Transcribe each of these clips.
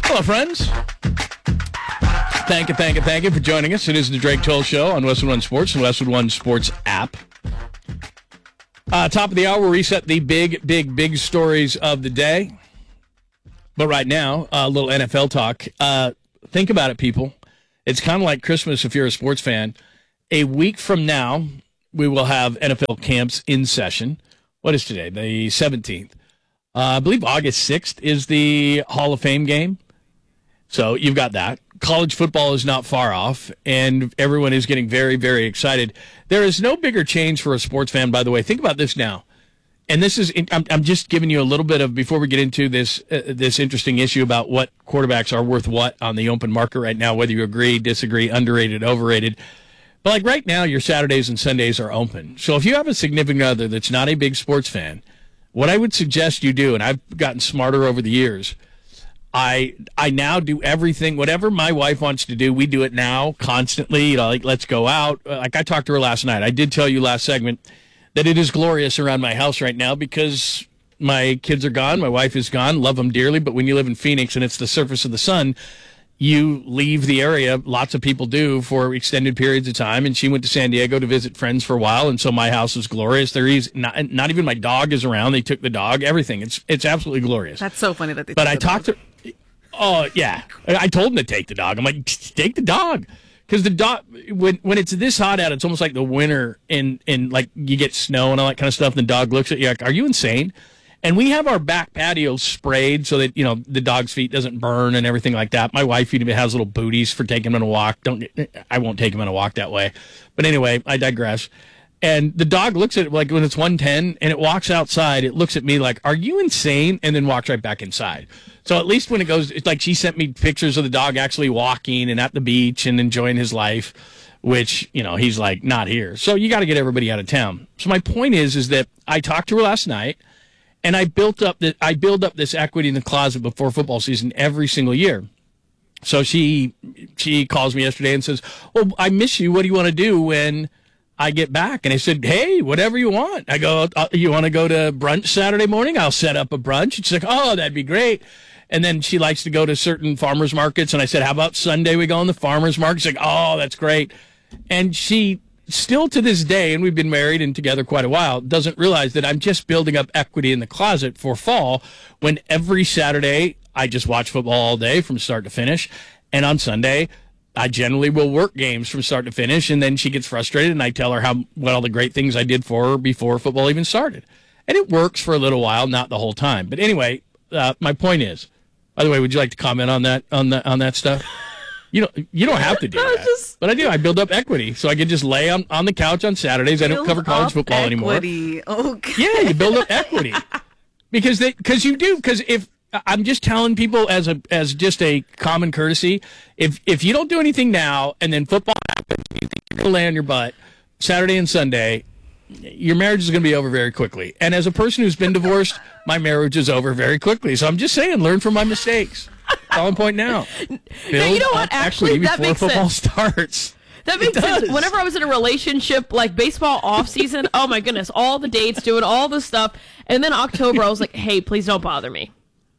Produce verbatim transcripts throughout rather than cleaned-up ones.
Hello, friends. Thank you, thank you, thank you for joining us. It is the Drake Toll Show on Westwood One Sports and Westwood One Sports app. Uh, top of the hour, we'll reset the big, big, big stories of the day. But right now, a uh, little N F L talk. Uh, think about it, people. It's kind of like Christmas if you're a sports fan. A week from now, we will have N F L camps in session. What is today? The seventeenth. Uh, I believe August sixth is the Hall of Fame game. So you've got that. College football is not far off, and everyone is getting very, very excited. There is no bigger change for a sports fan, by the way. Think about this now. And this is, I'm, I'm just giving you a little bit of, before we get into this uh, this interesting issue about what quarterbacks are worth what on the open market right now, whether you agree, disagree, underrated, overrated. But like right now, your Saturdays and Sundays are open. So if you have a significant other that's not a big sports fan, what I would suggest you do, and I've gotten smarter over the years, I I now do everything, whatever my wife wants to do, we do it now constantly. You know, like, let's go out. Like I talked to her last night. I did tell you last segment that it is glorious around my house right now because my kids are gone. My wife is gone. Love them dearly. But when you live in Phoenix and it's the surface of the sun, you leave the area. Lots of people do for extended periods of time. And she went to San Diego to visit friends for a while. And so my house is glorious. There is not, not even my dog is around. They took the dog, everything. It's, it's absolutely glorious. That's so funny that they but took I the talked dog. to Oh, yeah. I told him to take the dog. I'm like, take the dog. Because the dog, when when it's this hot out, it's almost like the winter and, and like you get snow and all that kind of stuff. And the dog looks at you like, are you insane? And we have our back patio sprayed so that, you know, the dog's feet doesn't burn and everything like that. My wife even has little booties for taking him on a walk. Don't I won't take him on a walk that way. But anyway, I digress. And the dog looks at it like when it's one ten and it walks outside, it looks at me like, are you insane? And then walks right back inside. So at least when it goes, it's like she sent me pictures of the dog actually walking and at the beach and enjoying his life, which, you know, he's like not here. So you got to get everybody out of town. So my point is, is that I talked to her last night and I built up that I build up this equity in the closet before football season every single year. So she, she calls me yesterday and says, well, I miss you. What do you want to do when I get back? And I said, hey, whatever you want. I go, uh, you want to go to brunch Saturday morning? I'll set up a brunch. And she's like, oh, that'd be great. And then she likes to go to certain farmers markets. And I said, how about Sunday we go on the farmers market? She's like, oh, that's great. And she still to this day, and we've been married and together quite a while, doesn't realize that I'm just building up equity in the closet for fall when every Saturday I just watch football all day from start to finish. And on Sunday, I generally will work games from start to finish, and then she gets frustrated, and I tell her how what all the great things I did for her before football even started. And it works for a little while, not the whole time. But anyway, uh, my point is, by the way, would you like to comment on that on that on that stuff? You don't you don't have to do that, just, but I do. I build up equity, so I can just lay on, on the couch on Saturdays. I don't cover college football equity. anymore. Okay. Yeah, you build up equity because they because you do because if. I'm just telling people as a as just a common courtesy, if if you don't do anything now and then football happens, you think you're going to lay on your butt Saturday and Sunday, your marriage is going to be over very quickly. And as a person who's been divorced, my marriage is over very quickly. So I'm just saying, learn from my mistakes. That's all I'm pointing out. Build now, you know what? Actually, that makes football sense. starts. That makes sense. Whenever I was in a relationship, like baseball off season, oh my goodness, all the dates, doing all the stuff. And then October, I was like, hey, please don't bother me.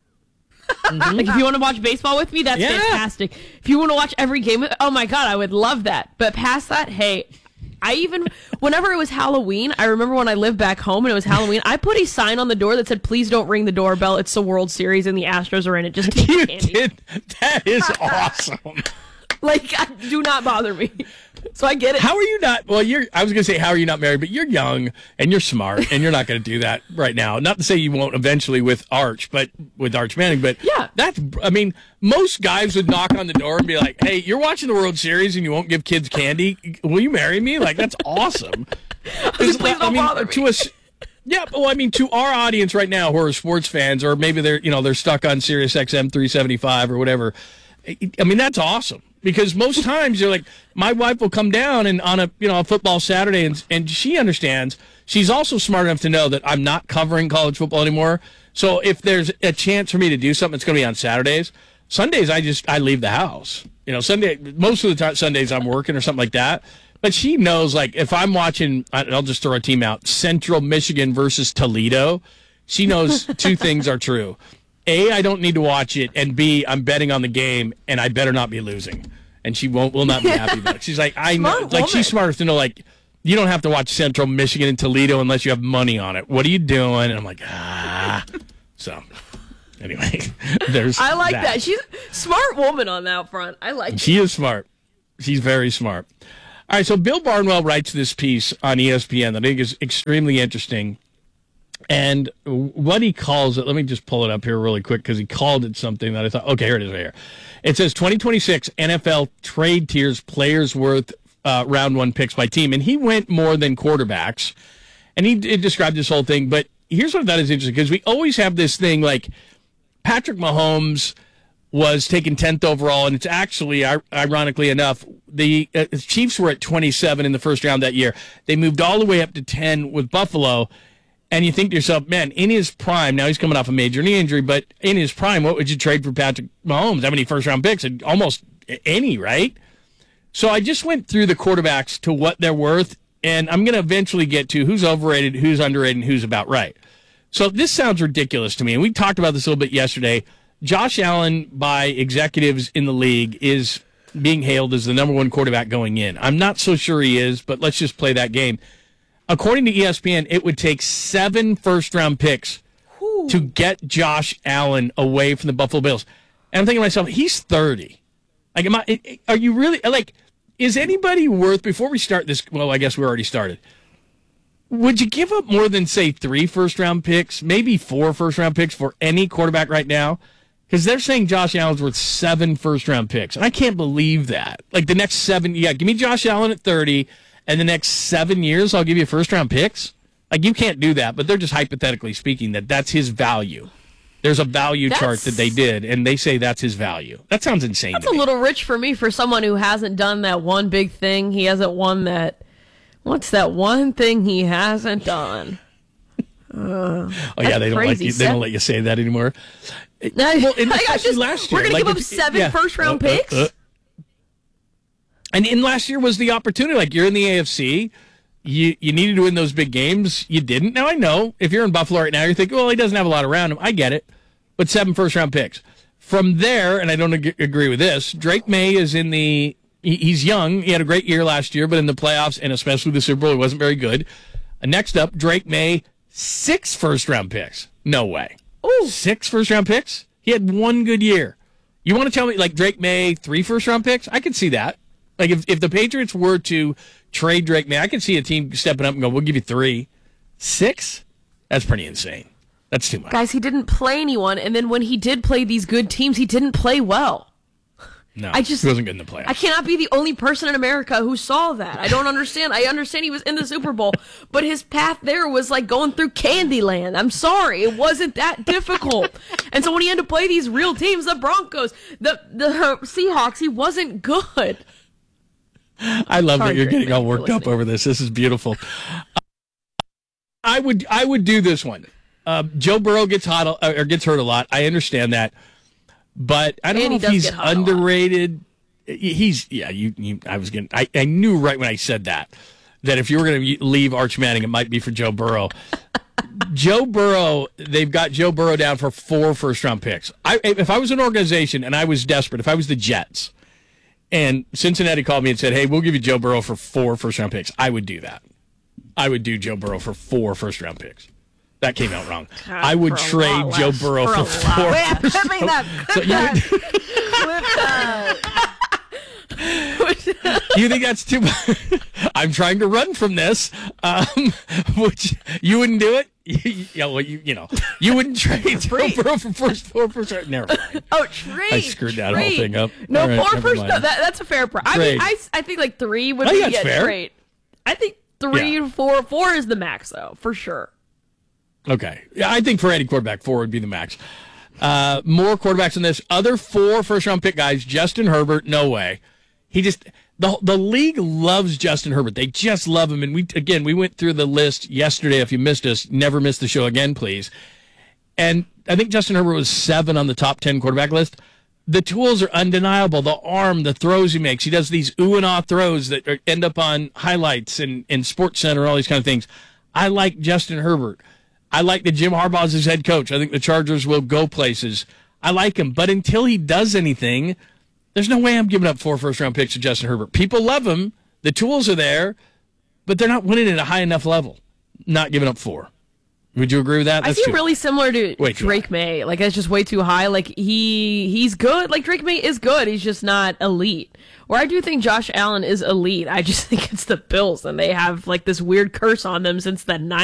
Mm-hmm. Like if you want to watch baseball with me, that's yeah. fantastic. If you want to watch every game, oh my god, I would love that. But past that, hey, I even whenever it was Halloween, I remember when I lived back home and it was Halloween, I put a sign on the door that said, "Please don't ring the doorbell. It's the World Series and the Astros are in it. Just take you candy." Did. That is awesome. Like, do not bother me. So I get it. How are you not? Well, you're. I was going to say, how are you not married? But you're young and you're smart, and you're not going to do that right now. Not to say you won't eventually with Arch, but with Arch Manning. But yeah, that's. I mean, most guys would knock on the door and be like, "Hey, you're watching the World Series and you won't give kids candy. Will you marry me?" Like that's awesome. Please don't I mean, bother me. To us. Yeah, well, I mean, to our audience right now who are sports fans, or maybe they're you know they're stuck on Sirius X M three seventy-five or whatever. I mean, that's awesome. Because most times you're like, my wife will come down and on a you know a football Saturday, and and she understands. She's also smart enough to know that I'm not covering college football anymore. So if there's a chance for me to do something, it's going to be on Saturdays. Sundays, I just I leave the house. You know, Sunday most of the time Sundays I'm working or something like that. But she knows, like, if I'm watching, I'll just throw a team out, Central Michigan versus Toledo. She knows two things are true. A, I don't need to watch it, and B, I'm betting on the game, and I better not be losing. And she won't will not be happy about it. She's like, I know, Smart like woman. she's smart enough to know, like, you don't have to watch Central Michigan and Toledo unless you have money on it. What are you doing? And I'm like, ah. So, anyway, there's I like that. that. She's a smart woman on that front. I like it. She is smart. She's very smart. All right, so Bill Barnwell writes this piece on E S P N that I think is extremely interesting. And what he calls it, let me just pull it up here really quick because he called it something that I thought, okay, here it is right here. It says twenty twenty-six N F L trade tiers players worth uh, round one picks by team. And he went more than quarterbacks. And he, he described this whole thing. But here's what I thought is interesting because we always have this thing like Patrick Mahomes was taken tenth overall. And it's actually, ironically enough, the uh, Chiefs were at twenty-seven in the first round that year. They moved all the way up to ten with Buffalo. And you think to yourself, man, in his prime, now he's coming off a major knee injury, but in his prime, what would you trade for Patrick Mahomes? How many first-round picks? Almost any, right? So I just went through the quarterbacks to what they're worth, and I'm going to eventually get to who's overrated, who's underrated, and who's about right. So this sounds ridiculous to me, and we talked about this a little bit yesterday. Josh Allen, by executives in the league, is being hailed as the number one quarterback going in. I'm not so sure he is, but let's just play that game. According to E S P N, it would take seven first-round picks Ooh. to get Josh Allen away from the Buffalo Bills. And I'm thinking to myself, he's thirty. Like, am I? Are you really like? Is anybody worth? Before we start this, well, I guess we already started. Would you give up more than say three first-round picks, maybe four first-round picks for any quarterback right now? Because they're saying Josh Allen's worth seven first-round picks, and I can't believe that. Like the next seven, yeah, give me Josh Allen at thirty. And the next seven years, I'll give you first-round picks? Like, you can't do that, but they're just hypothetically speaking that that's his value. There's a value that's, chart that they did, and they say that's his value. That sounds insane That's to a me. little rich for me for someone who hasn't done that one big thing. He hasn't won that. What's that one thing he hasn't done? Uh, oh, yeah, they don't, let you, they don't let you say that anymore. No, well, in, I got just, last year, we're going like to give if, up seven yeah, first-round uh, uh, picks? Uh, And in last year was the opportunity. Like, you're in the A F C. You you needed to win those big games. You didn't. Now, I know. If you're in Buffalo right now, you're thinking, well, he doesn't have a lot around him. I get it. But seven first-round picks. From there, and I don't ag- agree with this, Drake May is in the he, – he's young. He had a great year last year, but in the playoffs and especially the Super Bowl, he wasn't very good. Uh, next up, Drake May, six first-round picks. No way. Ooh. Six first-round picks? He had one good year. You want to tell me, like, Drake May, three first-round picks? I could see that. Like, if, if the Patriots were to trade Drake May, I could see a team stepping up and go, we'll give you three. Six? That's pretty insane. That's too much. Guys, he didn't play anyone, and then when he did play these good teams, he didn't play well. No, I just, he wasn't good in the playoffs. I cannot be the only person in America who saw that. I don't understand. I understand he was in the Super Bowl, but his path there was like going through Candyland. I'm sorry. It wasn't that difficult. And so when he had to play these real teams, the Broncos, the, the Seahawks, he wasn't good. I love Sorry, that you're Drake getting all May, worked up over this. This is beautiful. Uh, I would I would do this one. Uh, Joe Burrow gets hot uh, or gets hurt a lot. I understand that, but I don't And know he if does he's get hot a lot. underrated. He's yeah. You, you I was getting. I, I knew right when I said that that if you were going to leave Arch Manning, it might be for Joe Burrow. Joe Burrow, they've got Joe Burrow down for four first round picks. I if I was an organization and I was desperate, if I was the Jets. And Cincinnati called me and said, hey, we'll give you Joe Burrow for four first-round picks. I would do that. I would do Joe Burrow for four first-round picks. That came out wrong. God, I would for a trade lot Joe less. Burrow For for, a lot. four. Wait, clip me that. So Clip you that. Clip that. Do you think that's too much? I'm trying to run from this. Um, which you wouldn't do it? Yeah, well, you you know, you wouldn't trade Joe Burrow for first four first. Never mind. Oh, trade. I screwed that trade. whole thing up. No, All right, four never first. mind. No, that, that's a fair price. I Trade. mean, I, I think like three would I be think that's a fair. trade. I think three Yeah. to four. Four is the max, though, for sure. Okay. Yeah, I think for any quarterback, four would be the max. Uh, more quarterbacks than this. Other four first-round pick guys, Justin Herbert, no way. He just the the league loves Justin Herbert. They just love him. And we again, we went through the list yesterday. If you missed us, never miss the show again, please. And I think Justin Herbert was seven on the top ten quarterback list. The tools are undeniable. The arm, the throws he makes. He does these ooh and ah throws that are, end up on highlights and, and Sports Center, all these kind of things. I like Justin Herbert. I like that Jim Harbaugh's his head coach. I think the Chargers will go places. I like him. But until he does anything, there's no way I'm giving up four first-round picks to Justin Herbert. People love him. The tools are there, but they're not winning at a high enough level. Not giving up four. Would you agree with that? I That's see too really similar to Way too Drake high. May. Like, that's just way too high. Like, he he's good. Like, Drake May is good. He's just not elite. Where I do think Josh Allen is elite. I just think it's the Bills, and they have, like, this weird curse on them since the nineties.